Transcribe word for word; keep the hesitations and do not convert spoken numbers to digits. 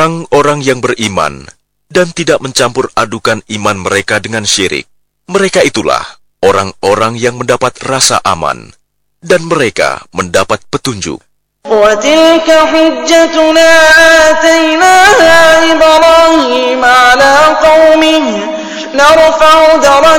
Orang-orang yang beriman dan tidak mencampur adukan iman mereka dengan syirik, mereka itulah orang-orang yang mendapat rasa aman, dan mereka mendapat petunjuk. وَتِلْكَ حُجَّتُنَا آتَيْنَاهَا إِبْرَاهِيمَ عَلَى قَوْمِهِ نَرْفَعُ دَرَجَاتٍ